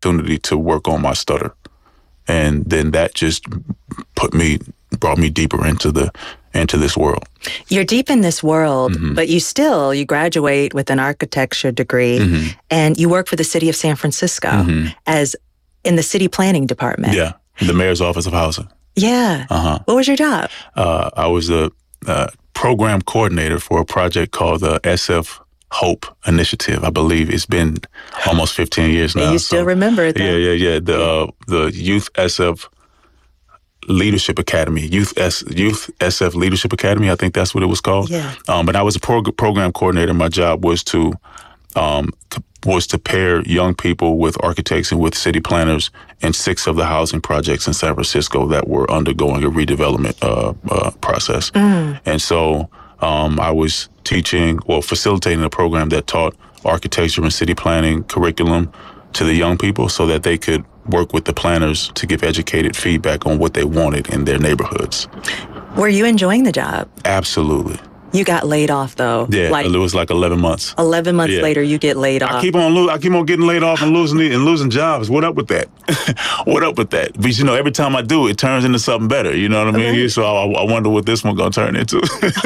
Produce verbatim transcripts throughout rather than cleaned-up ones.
opportunity to work on my stutter. And then that just put me, brought me deeper into the, into this world. You're deep in this world, mm-hmm. but you still, you graduate with an architecture degree mm-hmm. and you work for the city of San Francisco mm-hmm. as in the city planning department. Yeah, the mayor's office of housing. Yeah. Uh-huh. What was your job? Uh, I was a uh, program coordinator for a project called the S F Hope Initiative. I believe it's been almost fifteen years now. And you still so, remember it, though. Yeah, yeah, yeah. The uh, the Youth S F Leadership Academy, Youth S Youth S F Leadership Academy. I think that's what it was called. Yeah. Um, but I was a prog- program coordinator. My job was to um, was to pair young people with architects and with city planners in six of the housing projects in San Francisco that were undergoing a redevelopment uh, uh, process. Mm. And so um, I was teaching, well, facilitating a program that taught architecture and city planning curriculum to the young people so that they could work with the planners to give educated feedback on what they wanted in their neighborhoods. Were you enjoying the job? Absolutely. You got laid off, though. Yeah, like, it was like eleven months. eleven months yeah. later, you get laid off. I keep on lo- I keep on getting laid off and losing and losing jobs. What up with that? What up with that? Because, you know, every time I do, it turns into something better. You know what I mean? Okay. So I, I wonder what this one gonna turn into.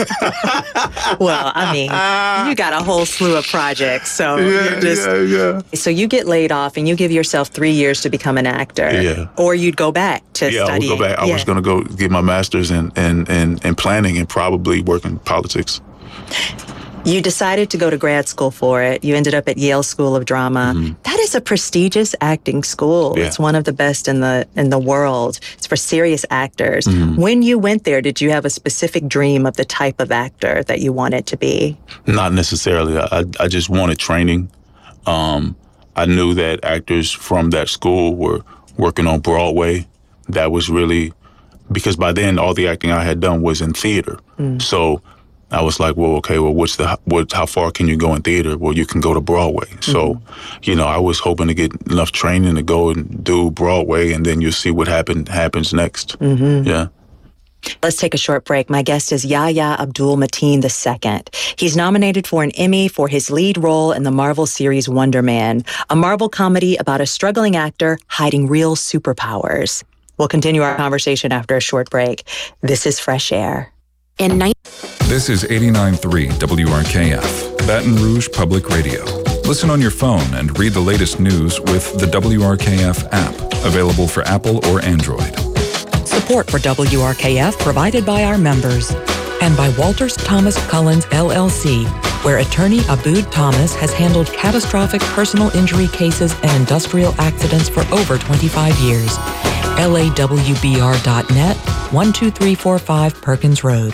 Well, I mean, you got a whole slew of projects. So yeah, you're just, yeah, yeah. So you get laid off and you give yourself three years to become an actor. Yeah. Or you'd go back to yeah, study. Yeah, I would go back. I yeah. was gonna go get my master's in, in, in, in planning and probably work in politics. You decided to go to grad school for it. You ended up at Yale School of Drama. Mm-hmm. That is a prestigious acting school. Yeah. It's one of the best in the in the world. It's for serious actors. Mm-hmm. When you went there, did you have a specific dream of the type of actor that you wanted to be? Not necessarily. I, I just wanted training. Um, I knew that actors from that school were working on Broadway. That was really, because by then all the acting I had done was in theater. Mm. So I was like, well, okay, well, what's the, what, how far can you go in theater? Well, you can go to Broadway. Mm-hmm. So, you know, I was hoping to get enough training to go and do Broadway, and then you'll see what happen, happens next. Mm-hmm. Yeah. Let's take a short break. My guest is Yahya Abdul-Mateen the Second. He's nominated for an Emmy for his lead role in the Marvel series Wonder Man, a Marvel comedy about a struggling actor hiding real superpowers. We'll continue our conversation after a short break. This is Fresh Air. In ni- This is eighty-nine point three W R K F, Baton Rouge Public Radio. Listen on your phone and read the latest news with the W R K F app, available for Apple or Android. Support for W R K F provided by our members and by Walters Thomas Cullins, L L C, where attorney Abood Thomas has handled catastrophic personal injury cases and industrial accidents for over twenty-five years. L A W B R dot net, one two three four five Perkins Road.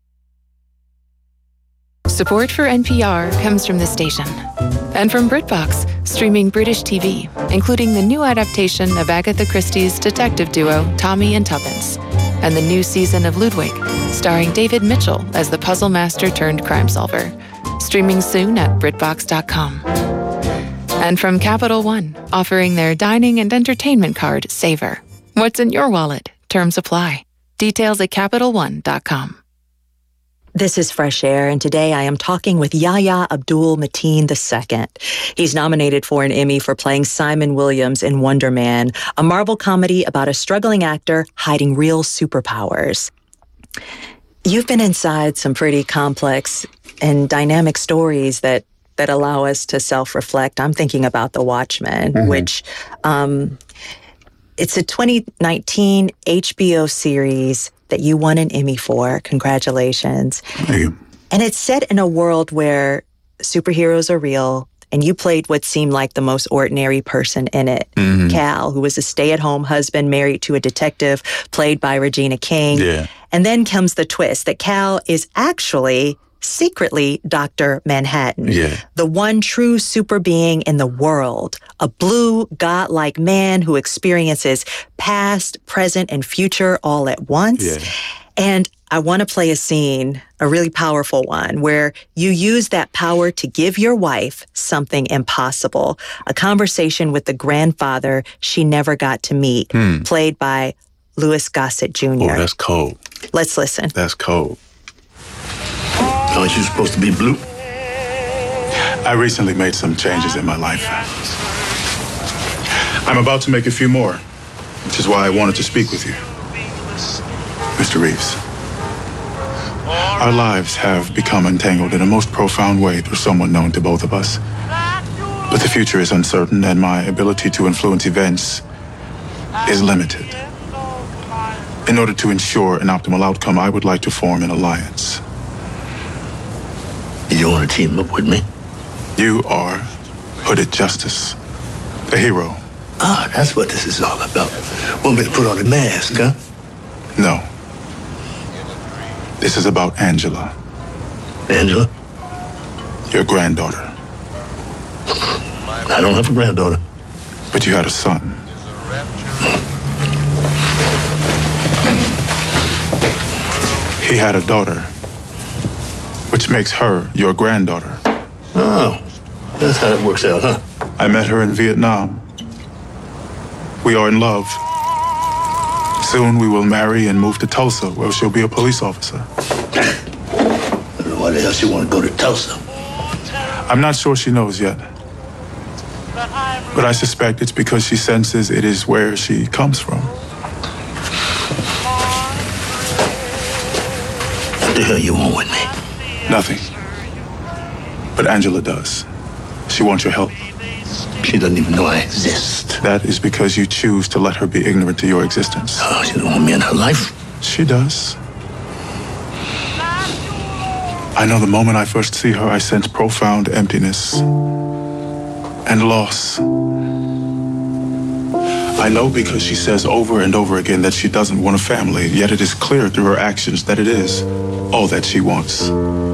Support for N P R comes from the station and from BritBox, streaming British T V, including the new adaptation of Agatha Christie's detective duo Tommy and Tuppence, and the new season of Ludwig, starring David Mitchell as the puzzle master turned crime solver. Streaming soon at BritBox dot com. And from Capital One, offering their dining and entertainment card, Savor. What's in your wallet? Terms apply. Details at Capital One dot com. This is Fresh Air, and today I am talking with Yahya Abdul-Mateen the Second. He's nominated for an Emmy for playing Simon Williams in Wonder Man, a Marvel comedy about a struggling actor hiding real superpowers. You've been inside some pretty complex and dynamic stories that that allow us to self-reflect. I'm thinking about The Watchmen, mm-hmm. which um, it's a twenty nineteen H B O series that you won an Emmy for. Congratulations. Thank you. And it's set in a world where superheroes are real, and you played what seemed like the most ordinary person in it. Mm-hmm. Cal, who was a stay-at-home husband married to a detective played by Regina King. Yeah. And then comes the twist that Cal is actually secretly Doctor Manhattan, yeah. the one true super being in the world, a blue, godlike man who experiences past, present, and future all at once. Yeah. And I want to play a scene, a really powerful one, where you use that power to give your wife something impossible, a conversation with the grandfather she never got to meet, hmm. played by Louis Gossett Junior Oh, that's cold. Let's listen. That's cold. Aren't you supposed to be blue? I recently made some changes in my life. I'm about to make a few more, which is why I wanted to speak with you. Mister Reeves, our lives have become entangled in a most profound way through someone known to both of us. But the future is uncertain, and my ability to influence events is limited. In order to ensure an optimal outcome, I would like to form an alliance. You want to team up with me? You are Hooded Justice, the hero. Ah, that's what this is all about. Want me to put on a mask, huh? No. This is about Angela. Angela? Your granddaughter. I don't have a granddaughter. But you had a son. He had a daughter, which makes her your granddaughter. Oh, that's how it works out, huh? I met her in Vietnam. We are in love. Soon we will marry and move to Tulsa, where she'll be a police officer. I don't know why the hell she want to go to Tulsa. I'm not sure she knows yet. But I suspect it's because she senses it is where she comes from. What the hell you want with me? Nothing. But Angela does. She wants your help. She doesn't even know I exist. That is because you choose to let her be ignorant to your existence. Oh, she don't want me in her life? She does. I know the moment I first see her, I sense profound emptiness and loss. I know because she says over and over again that she doesn't want a family, yet it is clear through her actions that it is all that she wants.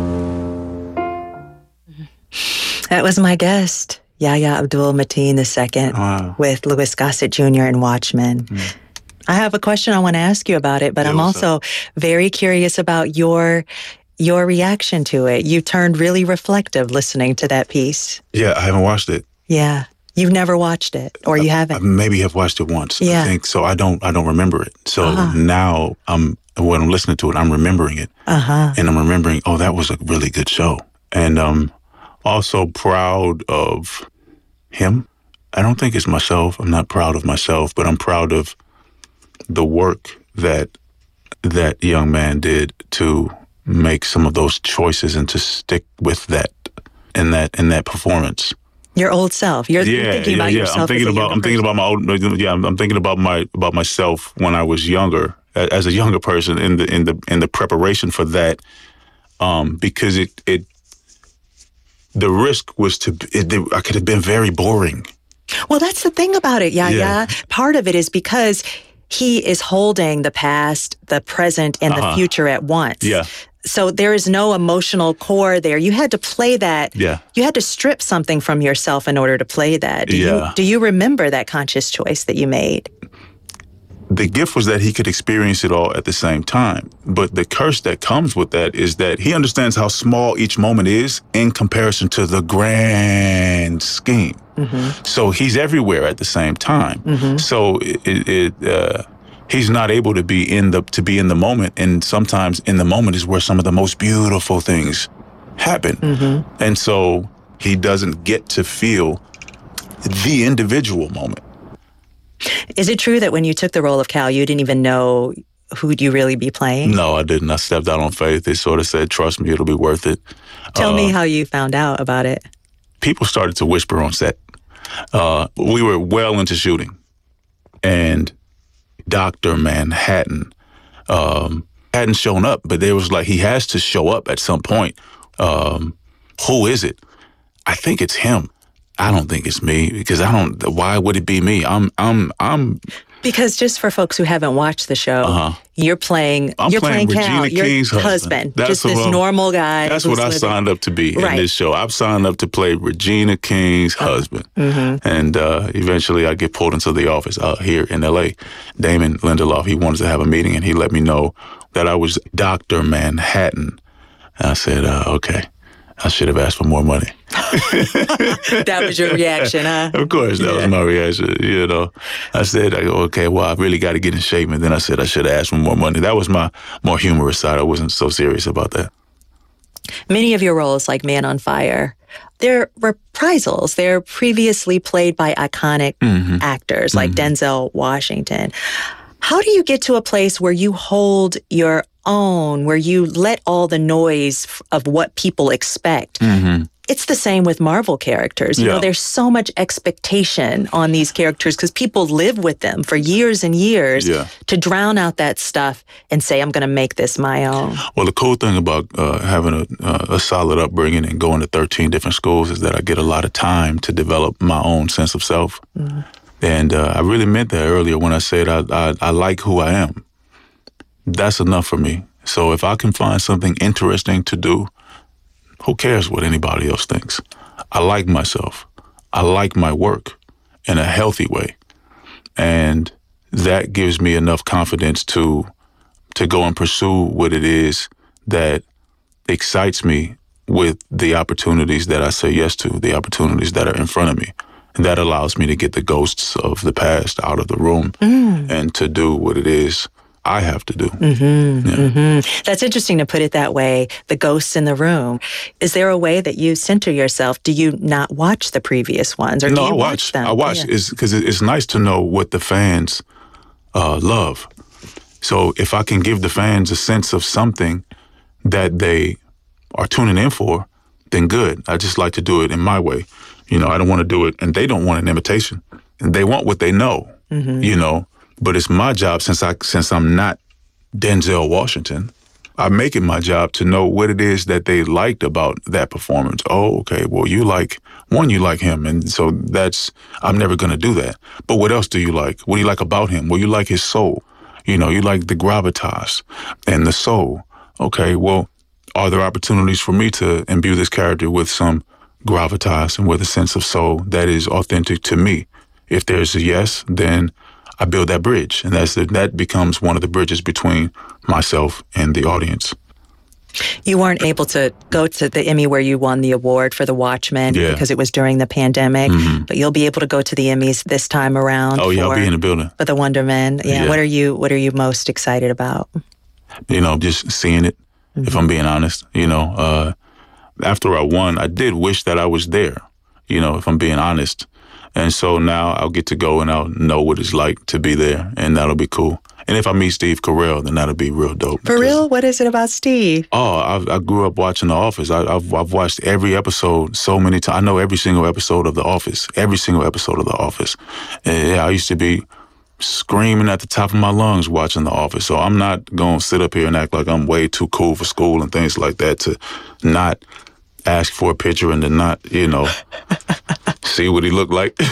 That was my guest, Yahya Abdul-Mateen the second, Wow. with Louis Gossett Junior in Watchmen. Mm. I have a question I want to ask you about it, but yeah, I'm also up? very curious about your your reaction to it. You turned really reflective listening to that piece. Yeah, I haven't watched it. Yeah. You've never watched it, or you haven't? I maybe have watched it once. Yeah. I think so. I don't. I don't remember it. So uh-huh. now I'm when I'm listening to it, I'm remembering it, uh-huh. and I'm remembering. Oh, that was a really good show, and um, also proud of him. I don't think it's myself. I'm not proud of myself, but I'm proud of the work that that young man did to make some of those choices and to stick with that in that in that performance. Your old self. You're yeah, thinking yeah, about yeah. yourself. I'm thinking as a about. I'm thinking person. about my old. Yeah, I'm, I'm thinking about my about myself when I was younger, as a younger person in the in the in the preparation for that, um, because it it the risk was to it, it, I could have been very boring. Well, that's the thing about it, Yahya. Yeah. Part of it is because he is holding the past, the present, and uh-huh. the future at once. Yeah. So there is no emotional core there. You had to play that. Yeah. You had to strip something from yourself in order to play that. Do yeah. You, do you remember that conscious choice that you made? The gift was that he could experience it all at the same time. But the curse that comes with that is that he understands how small each moment is in comparison to the grand scheme. Mm-hmm. So he's everywhere at the same time. Mm-hmm. So it, it uh, he's not able to be in the to be in the moment, and sometimes in the moment is where some of the most beautiful things happen. Mm-hmm. And so he doesn't get to feel the individual moment. Is it true that when you took the role of Cal, you didn't even know who'd you really be playing? No, I didn't. I stepped out on faith. They sort of said, trust me, it'll be worth it. Tell uh, me how you found out about it. People started to whisper on set. Uh, we were well into shooting. And Doctor Manhattan um, hadn't shown up, but there was like, he has to show up at some point. Um, who is it? I think it's him. I don't think it's me because I don't. Why would it be me? I'm. I'm. I'm. Because just for folks who haven't watched the show, uh-huh. you're playing. I'm you're playing, playing Cal, Regina your King's husband. husband. That's Just this what, normal guy. That's what I living. signed up to be right. in this show. I've signed up to play Regina King's uh, husband, mm-hmm. and uh, eventually I get pulled into the office out here in L A. Damon Lindelof, he wanted to have a meeting, and he let me know that I was Doctor Manhattan. And I said, uh, okay. I should have asked for more money. That was your reaction, huh? Of course, that yeah. was my reaction. You know, I said, I go, okay, well, I really got to get in shape. And then I said, I should have asked for more money. That was my more humorous side. I wasn't so serious about that. Many of your roles, like Man on Fire, they're reprisals. They're previously played by iconic Mm-hmm. actors like Mm-hmm. Denzel Washington. How do you get to a place where you hold your own, where you let all the noise f- of what people expect? Mm-hmm. It's the same with Marvel characters. You Yeah. know, there's so much expectation on these characters because people live with them for years and years. Yeah. To drown out that stuff and say, I'm going to make this my own. Well, the cool thing about uh, having a, uh, a solid upbringing and going to thirteen different schools is that I get a lot of time to develop my own sense of self. Mm. And uh, I really meant that earlier when I said I, I, I like who I am. That's enough for me. So if I can find something interesting to do, who cares what anybody else thinks? I like myself. I like my work in a healthy way. And that gives me enough confidence to to go and pursue what it is that excites me with the opportunities that I say yes to, the opportunities that are in front of me. And that allows me to get the ghosts of the past out of the room Mm. and to do what it is I have to do. Mm-hmm, Yeah. mm-hmm. That's interesting to put it that way, the ghosts in the room. Is there a way that you center yourself? Do you not watch the previous ones? Or No, do you I watch. watch them? I watch Yeah. is because it's nice to know what the fans uh, love. So if I can give the fans a sense of something that they are tuning in for, then good. I just like to do it in my way. You know, I don't want to do it, and they don't want an imitation. And they want what they know. Mm-hmm. You know, but it's my job since I since I'm not Denzel Washington. I make it my job to know what it is that they liked about that performance. Oh, okay. Well, you like one, you like him, and so that's I'm never gonna do that. But what else do you like? What do you like about him? Well, you like his soul. You know, you like the gravitas and the soul. Okay. Well, are there opportunities for me to imbue this character with some gravitas and with a sense of soul that is authentic to me? If there's a yes, then I build that bridge, and that's the, that becomes one of the bridges between myself and the audience. You weren't able to go to the Emmy where you won the award for The Watchmen Yeah. because it was during the pandemic, Mhm. but you'll be able to go to the Emmys this time around. Oh yeah, for, I'll be in the building. for the Wonder Man. Yeah. Yeah. What are you What are you most excited about? You know, just seeing it. If I'm being honest, you know, uh, after I won, I did wish that I was there. You know, if I'm being honest. And so now I'll get to go and I'll know what it's like to be there, and that'll be cool. And if I meet Steve Carell, then that'll be real dope. For because- real? What is it about Steve? Oh, I, I grew up watching The Office. I, I've, I've watched every episode so many times. I know every single episode of The Office. Every single episode of The Office. And yeah, I used to be screaming at the top of my lungs watching The Office. So I'm not going to sit up here and act like I'm way too cool for school and things like that to not ask for a picture and to not, you know, see what he looked like.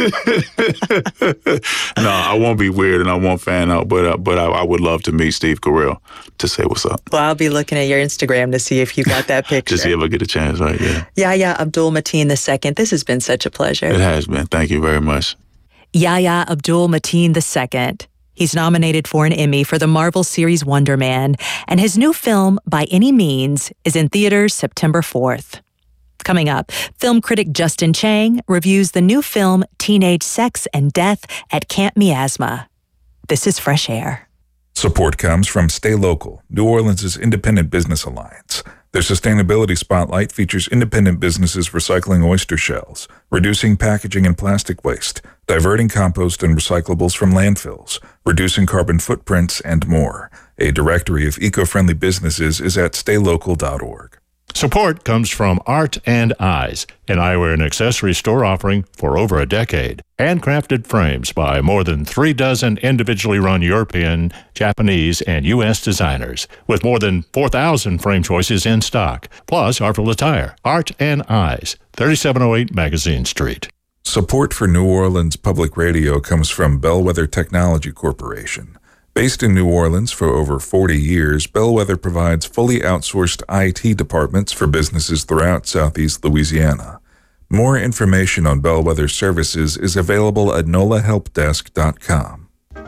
No, I won't be weird and I won't fan out, but uh, but I, I would love to meet Steve Carell to say what's up. Well, I'll be looking at your Instagram to see if you got that picture. To see if I get a chance, right? Yeah. Yahya Abdul-Mateen the Second. This has been such a pleasure. It has been. Thank you very much. Yahya Abdul-Mateen the Second. He's nominated for an Emmy for the Marvel series Wonder Man, and his new film, By Any Means, is in theaters September fourth. Coming up, film critic Justin Chang reviews the new film Teenage Sex and Death at Camp Miasma. This is Fresh Air. Support comes from Stay Local, New Orleans' independent business alliance. Their sustainability spotlight features independent businesses recycling oyster shells, reducing packaging and plastic waste, diverting compost and recyclables from landfills, reducing carbon footprints, and more. A directory of eco-friendly businesses is at stay local dot org. Support comes from Art and Eyes, an eyewear and accessory store offering for over a decade. Handcrafted frames by more than three dozen individually run European, Japanese, and U S designers, with more than four thousand frame choices in stock, plus artful attire. Art and Eyes, thirty-seven oh eight Magazine Street. Support for New Orleans Public Radio comes from Bellwether Technology Corporation. Based in New Orleans for over forty years, Bellwether provides fully outsourced I T departments for businesses throughout Southeast Louisiana. More information on Bellwether services is available at nola help desk dot com.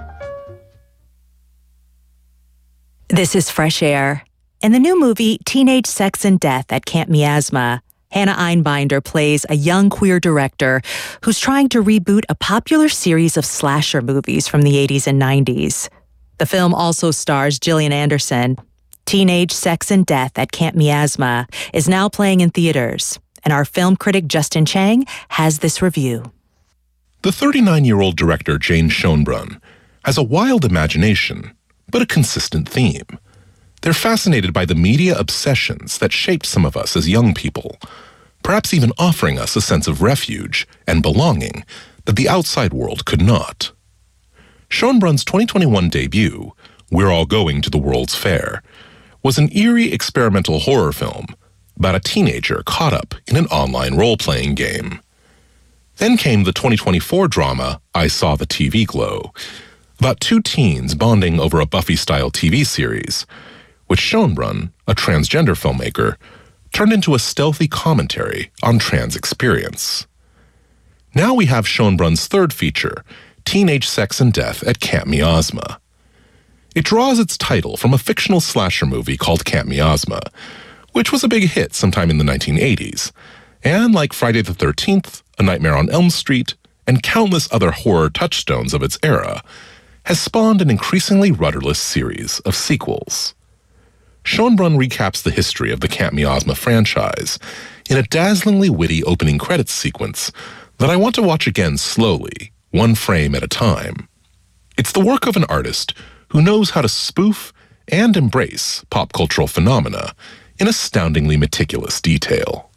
This is Fresh Air. In the new movie Teenage Sex and Death at Camp Miasma, Hannah Einbinder plays a young queer director who's trying to reboot a popular series of slasher movies from the eighties and nineties. The film also stars Gillian Anderson. Teenage Sex and Death at Camp Miasma is now playing in theaters, and our film critic Justin Chang has this review. The thirty-nine-year-old director Jane Schoenbrunn has a wild imagination, but a consistent theme. They're fascinated by the media obsessions that shaped some of us as young people, perhaps even offering us a sense of refuge and belonging that the outside world could not. Schoenbrunn's twenty twenty-one debut, We're All Going to the World's Fair, was an eerie experimental horror film about a teenager caught up in an online role-playing game. Then came the twenty twenty-four drama I Saw the T V Glow, about two teens bonding over a Buffy-style T V series, which Schoenbrunn, a transgender filmmaker, turned into a stealthy commentary on trans experience. Now we have Schoenbrunn's third feature, Teenage Sex and Death at Camp Miasma. It draws its title from a fictional slasher movie called Camp Miasma, which was a big hit sometime in the nineteen eighties, and like Friday the thirteenth, A Nightmare on Elm Street, and countless other horror touchstones of its era, has spawned an increasingly rudderless series of sequels. Schoenbrunn recaps the history of the Camp Miasma franchise in a dazzlingly witty opening credits sequence that I want to watch again slowly, one frame at a time. It's the work of an artist who knows how to spoof and embrace pop cultural phenomena in astoundingly meticulous detail.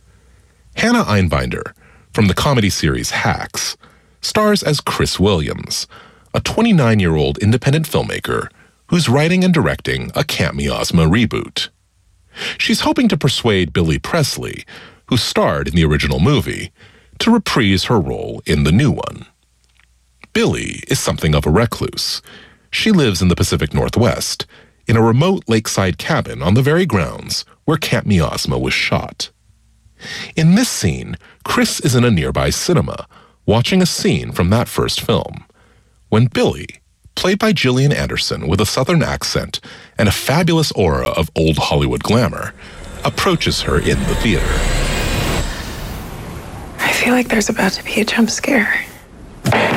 Hannah Einbinder, from the comedy series Hacks, stars as Chris Williams, a twenty-nine-year-old independent filmmaker who's writing and directing a Camp Miasma reboot. She's hoping to persuade Billy Presley, who starred in the original movie, to reprise her role in the new one. Billy is something of a recluse. She lives in the Pacific Northwest, in a remote lakeside cabin on the very grounds where Camp Miasma was shot. In this scene, Chris is in a nearby cinema, watching a scene from that first film, when Billy, played by Gillian Anderson with a Southern accent and a fabulous aura of old Hollywood glamour, approaches her in the theater. I feel like there's about to be a jump scare.